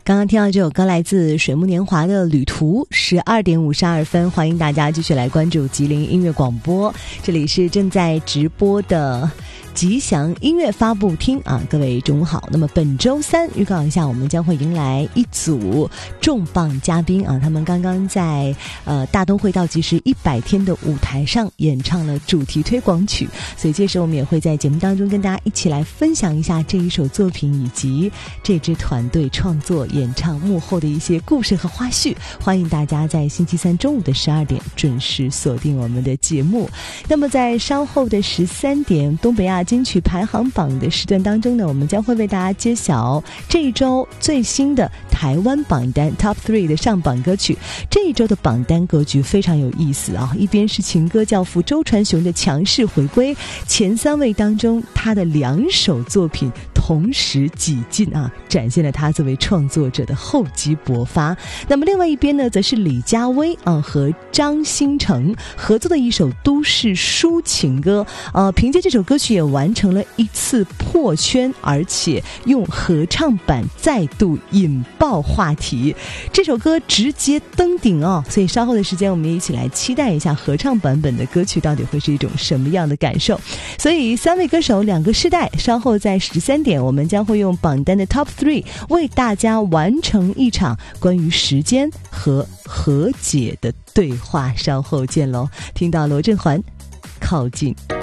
刚刚听到这首歌来自水木年华的《旅途》，12点52分，欢迎大家继续来关注吉林音乐广播，这里是正在直播的吉祥音乐发布厅啊，各位中午好。那么本周三预告一下，我们将会迎来一组重磅嘉宾啊，他们刚刚在大东会倒计时100天的舞台上演唱了主题推广曲，所以届时我们也会在节目当中跟大家一起来分享一下这一首作品以及这支团队创作演唱幕后的一些故事和花絮。欢迎大家在星期三中午的12点准时锁定我们的节目。那么在稍后的13点东北亚金曲排行榜的时段当中呢，我们将会为大家揭晓这一周最新的台湾榜单 Top 3的上榜歌曲。这一周的榜单格局非常有意思啊，一边是情歌教父周传雄的强势回归，前3位当中他的2首作品同时挤进啊，展现了他作为创作者的厚积薄发。那么另外一边呢，则是李佳薇啊和张新成合作的一首都市抒情歌，凭借这首歌曲也完成了一次破圈，而且用合唱版再度引爆话题。这首歌直接登顶哦，所以稍后的时间我们一起来期待一下合唱版本的歌曲到底会是一种什么样的感受。所以3位歌手2个世代，稍后在13点我们将会用榜单的 Top 3为大家完成一场关于时间和和解的对话，稍后见咯。听到罗振环靠近。